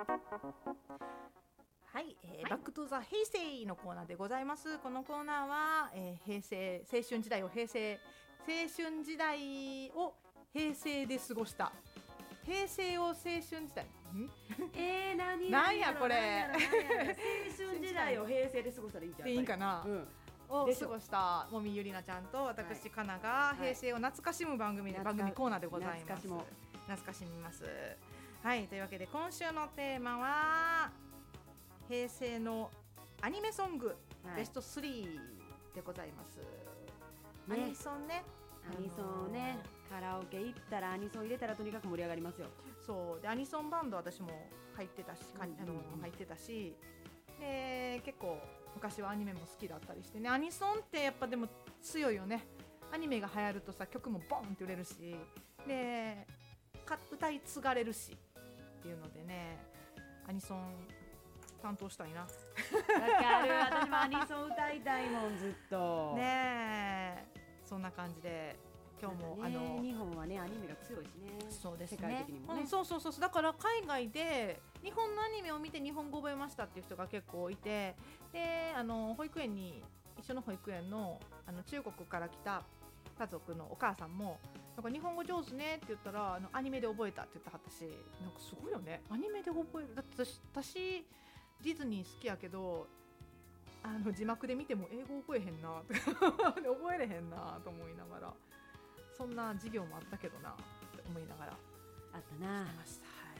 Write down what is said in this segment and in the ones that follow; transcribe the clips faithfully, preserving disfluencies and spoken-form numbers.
はい、えーはい、バックトゥザ平成のコーナーでございます。このコーナーは、えー、平成青春時代を平成青春時代を平成で過ごした平成を青春時代えー、何なんやこれ青春時代を平成で過ごしたらいいんじゃん。 でいいかな、 うんを過ごしたもみゆりなちゃんと私、はい、かなが平成を懐かしむ番組で、はい、番組コーナーでございます。 懐かしも懐かしみます。はい、というわけで今週のテーマは平成のアニメソング、はい、ベストスリーでございます。ね、アニソンね、 アニソンね、あのー、カラオケ行ったらアニソン入れたらとにかく盛り上がりますよ。 そうでアニソンバンド私も入ってたし、うんうんうん、あの入ってたし、で結構昔はアニメも好きだったりしてね。アニソンってやっぱでも強いよね。アニメが流行るとさ、曲もボンって売れるし、でか歌い継がれるしっていうのでね、アニソン担当したいな。わかる、私もアニソン歌いたいもんずっとねえ、そんな感じで今日も、 ね、 あの日本はねアニメが強いしね。 そうですね、 世界的にもね、 うん、そうそうそう、だから海外で日本のアニメを見て日本語覚えましたっていう人が結構いて、であの保育園に一緒の保育園 の, あの中国から来た家族のお母さんもなんか日本語上手ねって言ったらあのアニメで覚えたって言ってはったし、なんかすごいよね、アニメで覚える。だって私、私ディズニー好きやけどあの字幕で見ても英語覚えへんな覚えれへんなと思いながら、そんな授業もあったけどなって思いながらあったなしてました。はい、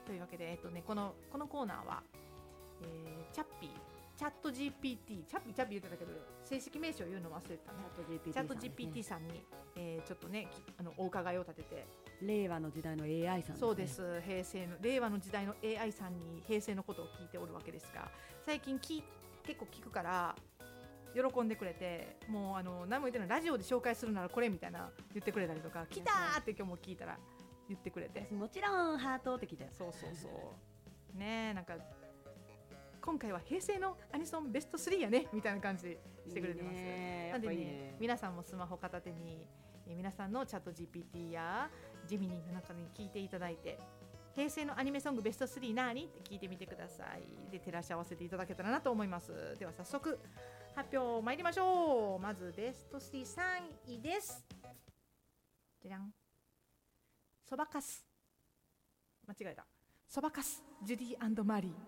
というわけで、えっとね、このこのコーナーは、えー、チャッピーチャット ジーピーティー チャッピーチャッピー言ってたけど正式名称言うの忘れてたね。チャット ジーピーティー さんに、えー、ちょっとねあのお伺いを立てて、 令和の時代の エーアイ さんですね。 そうです、平成の令和の時代の エーアイ さんに平成のことを聞いておるわけですが、最近き結構聞くから喜んでくれて、もうあの何も言ってない、ラジオで紹介するならこれみたいな言ってくれたりとか、来たーって今日も聞いたら言ってくれて、 もちろんハートって聞いたよ。 そうそうそうね、なんか今回は平成のアニソンベストスリーやねみたいな感じでしてくれてます。いいね、なんでね、ね、皆さんもスマホ片手に、えー、皆さんのチャット ジーピーティー やジミニーの中に聞いていただいて、平成のアニメソングベストスリー何って聞いてみてください。で照らし合わせていただけたらなと思います。では早速発表参りましょう。まずベストスリーさんいです。じゃじゃん、そばかす、間違えた、そばかすジュディ&マリー。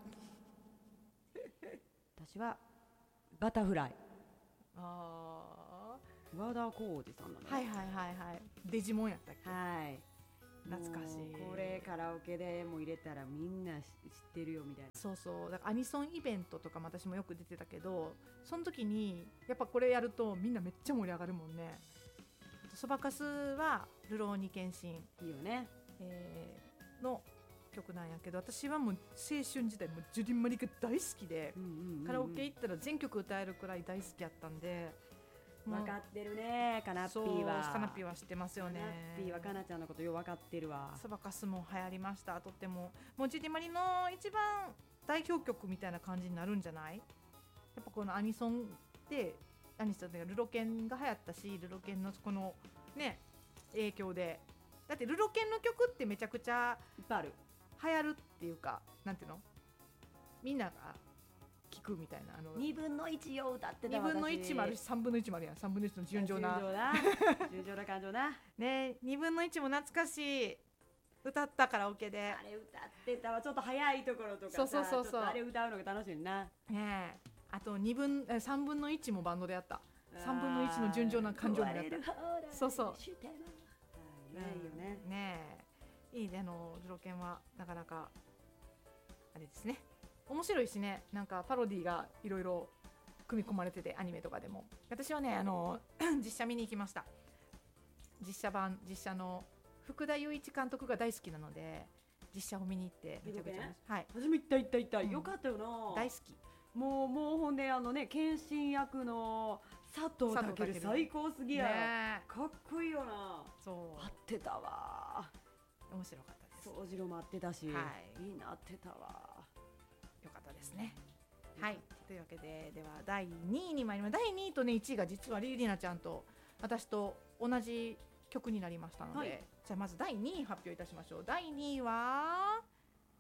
私はバタフライ。 あー、和田浩二さんなの。 はいはいはいはい、デジモンやったっけ。 はい、 懐かしい。 これカラオケでも入れたらみんな知ってるよみたいな。 そうそう、だからアニソンイベントとかも私もよく出てたけど、その時にやっぱこれやるとみんなめっちゃ盛り上がるもんね。そばかすはルローニケンシンいいよね、 えー、の曲なんやけど、私はもう青春時代もジュディ・マリが大好きで、うんうんうんうん、カラオケ行ったら全曲歌えるくらい大好きやったんで。 分かってるね、カナッピーは。 カナッピーは知ってますよね。 カナッピーはカナちゃんのことよく分かってるわ。 そばかすも流行りました。とってももうジュディ・マリの一番代表曲みたいな感じになるんじゃない。やっぱこのアニソンでアニソンでルロケンが流行ったし、ルロケンのこのね影響で、だってルロケンの曲ってめちゃくちゃいっぱいある、 流行るっていうか、なんていうの、みんなが聞くみたいな、あのにぶんのいちを歌ってた。 にぶんのいちもあるしさんぶんのいちもあるやん。さんぶんのいちの純情な純情な感情なね。にぶんのいちも懐かしい、歌ったカラオケで。 あれ歌ってたわ、ちょっと早いところとかさ、 そうそうそうそう、 あれ歌うのが楽しいなね。あとにぶんさんぶんのいちもバンドでやった。さんぶんのいちの純情な感情もやった。そうそう、 ねえいいよね。 ねえいいね。あのルロケンはなかなかあれですね、面白いしね、なんかパロディがいろいろ組み込まれてて、アニメとかでも。私はね、あの実写見に行きました。実写版、実写の福田雄一監督が大好きなので実写を見に行ってめちゃくちゃ、はい、 私も行った行った行った、うん、よかったよな。 大好き。 もうもうほんであのね、謙信役の佐藤健最高すぎや、ね、かっこいいよな。 そう合ってたわ、 面白かったです。 宗次郎も合ってたし、はい、いいな、合ってたわ、 よかったですね。はい、というわけで、ではだいにいに参ります。だいにいとねいちいが実はリリナちゃんと私と同じ曲になりましたので、はい、じゃあまずだいにい発表いたしましょう。だいにいは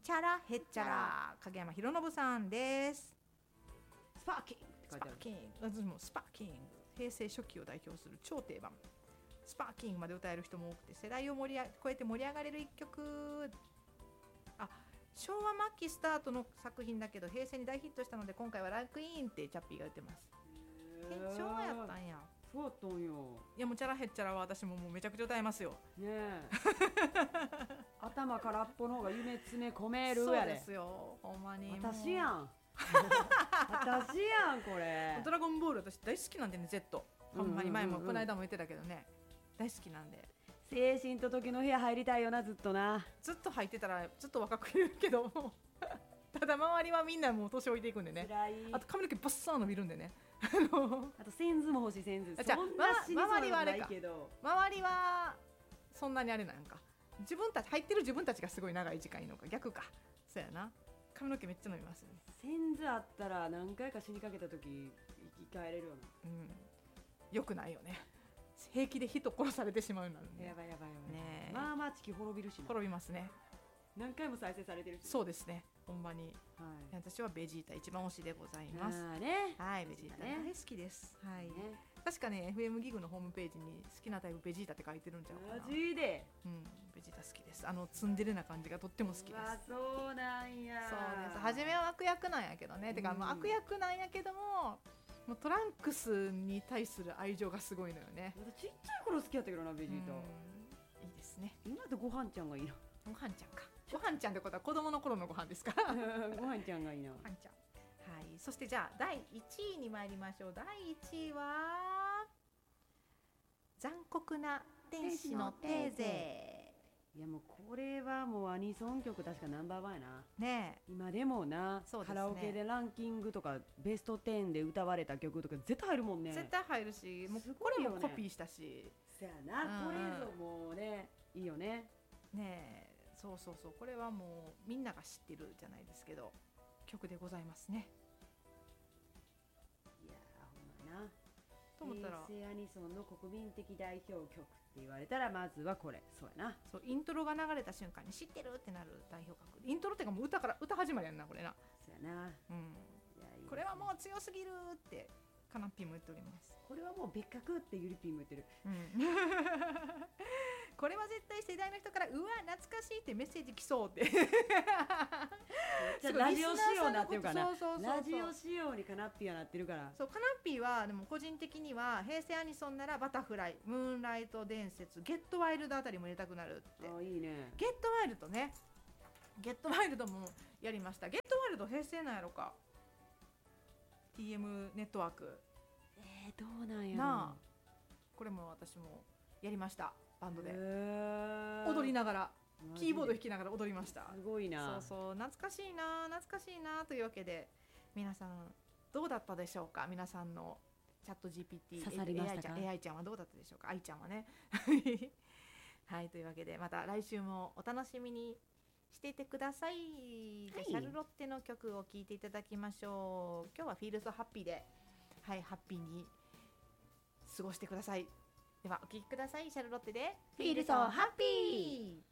チャラヘッチャラ影山博信さんです。 スパーキングって書いてある。 スパーキング、私もスパーキング、平成初期を代表する超定番。スパーキングまで歌える人も多くて世代を盛りあ超えて盛り上がれる一曲。あ、昭和末期スタートの作品だけど平成に大ヒットしたので今回はランクインってチャッピーが言ってます。え、昭和やったんや。 そうやったんよ。 いやもうチャラヘッチャラは私ももうめちゃくちゃ歌えますよ。 ねえ頭空っぽの方が夢詰め込めるやで。 そうですよ、ほんまに私やん私やんこれ。 ドラゴンボール私大好きなんでね、 Z ほんまに前もこの間も言ってたけどね、大好きなんで。 精神と時の部屋入りたいよな、ずっとな。 ずっと入ってたらずっと若くいるけどただ周りはみんなもう年老いていくんでね。あと髪の毛バッサー伸びるんでねあとセンズも欲しい。センズじゃあ、 そんな死にそうなことないけど、 周りはそんなにあれなんか、自分たち入ってる自分たちがすごい長い時間いいのか、逆か。そうやな、髪の毛めっちゃ伸びますよね。 センズあったら何回か死にかけた時生き返れるよな。 うん、よくないよね。平気で人殺されてしまうなんで、 やばいやばいやばい、 ね、 まあまあ地球滅びるしな。 滅びますね。 何回も再生されてるし。 そうですね、ほんまに、 はい、 私はベジータ一番推しでございます。 あ、ね、 はい、ベジータ大好きです、はい、 ね、 確かね エフエム ギグのホームページに好きなタイプベジータって書いてるんちゃうかな。 マジで。 うん、ベジータ好きです。あのツンデレな感じがとっても好きです。 あ、そうなんや。 そうです。初めは悪役なんやけどね、うん、てかもう悪役なんやけども、もうトランクスに対する愛情がすごいのよね。 まだちっちゃい頃好きやったけどな、ベジータ。 いいですね。 今ってご飯ちゃんがいいな。 ご飯ちゃんか。ご飯ちゃんってことは子供の頃のご飯ですかご飯ちゃんがいいな。 ご飯ちゃん。はい。そしてじゃあだいいちいに参りましょう。だいいちいは残酷な天使のテーゼ。 いやもうこれはもうアニソン曲確かナンバーワンやな。 ねえ。 今でもな、 そうですね、 カラオケでランキングとかベストじゅうで歌われた曲とか絶対入るもんね。 絶対入るし、もうこれもコピーしたし。 そやな、これぞもうね、いいよね。 ねえ、そうそうそう、これはもうみんなが知ってるじゃないですけど曲でございますね。 いやーほんまな、 と思ったら平成アニソンの国民的代表曲って言われたらまずはこれ。そうやな。 そう、イントロが流れた瞬間に知ってるってなる代表曲。イントロっていうかもう歌から歌始まりやんなこれな。 そうやな、 うん、 いやいいですね、 これはもう強すぎるってカナッピーも言っております。 これはもう別格ってゆりぴーも言ってる、 うん、これは絶対世代の人からうわ懐かしいってメッセージ来そうってラジオ仕様になってるからな。 そうそうそうそう、 ラジオ仕様にカナッピーはなってるから。 そう、カナッピーはでも個人的には平成アニソンならバタフライ、ムーンライト伝説、ゲットワイルドあたりも入れたくなるって。 あ、いいね。 ゲットワイルドね、ゲットワイルドもやりました。ゲットワイルド平成なんやろか、 ティーエム ネットワーク。 えー、どうなんやろなあ、これも私もやりました、バンドで。 えー、 踊りながらキーボード弾きながら踊りました。 すごいな。 そうそう、懐かしいな懐かしいなというわけで、皆さんどうだったでしょうか。皆さんのチャット ジーピーティー刺さりましたか。 エーアイ ちゃん、エーアイ ちゃんはどうだったでしょうか。愛ちゃんはねはい、というわけでまた来週もお楽しみにしていてください。じゃあシャルロッテの曲を聴いていただきましょう。今日はフィールソハッピーで、はい、ハッピーに過ごしてください。ではお聴きください。シャルロッテでフィールソハッピー。